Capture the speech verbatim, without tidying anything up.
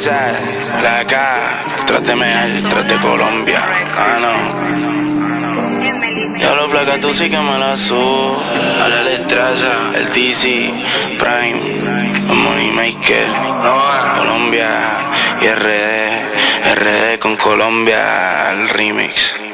Eastside, la acá, tras de Medellín, tras de Colombia. Ah, no. Ya lo flaca, tú sí que me la subo. A la letraza, el T C, Prime, los Money Maker, Colombia y R D, R D con Colombia, el remix.